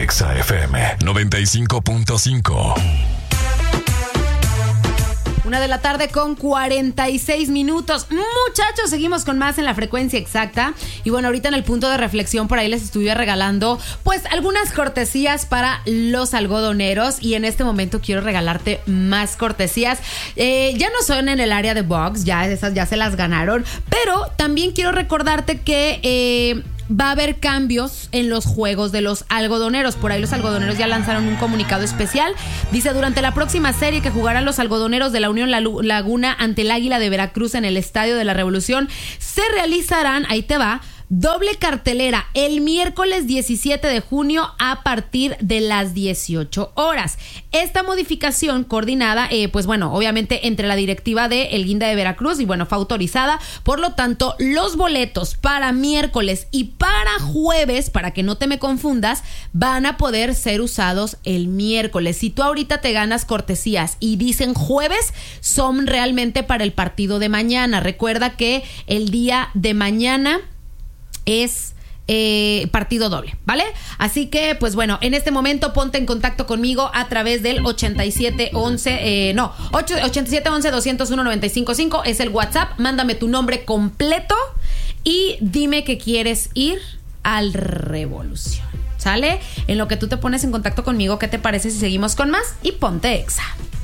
Exa FM 95.5. 1:46 p.m. Muchachos, seguimos con más en la frecuencia exacta. Y bueno, ahorita en el punto de reflexión por ahí les estuve regalando pues algunas cortesías para los algodoneros. Y en este momento quiero regalarte más cortesías. Ya no son en el área de box, ya esas ya se las ganaron. Pero también quiero recordarte que va a haber cambios en los juegos de los algodoneros. Por ahí los algodoneros ya lanzaron un comunicado especial. Dice: durante la próxima serie que jugarán los algodoneros de la Unión Laguna ante el Águila de Veracruz en el Estadio de la Revolución, se realizarán, ahí te va, doble cartelera el miércoles 17 de junio a partir de las 18 horas. Esta modificación coordinada, pues bueno, obviamente entre la directiva de El Guinda de Veracruz y bueno, fue autorizada. Por lo tanto, los boletos para miércoles y para jueves, para que no te me confundas, van a poder ser usados el miércoles. Si tú ahorita te ganas cortesías y dicen jueves, son realmente para el partido de mañana. Recuerda que el día de mañana es partido doble, ¿vale? Así que, pues bueno, en este momento ponte en contacto conmigo a través del 8711-201-955 es el WhatsApp. Mándame tu nombre completo y dime que quieres ir al Revolución, ¿sale? En lo que tú te pones en contacto conmigo, ¿qué te parece si seguimos con más? Y ponte Exa.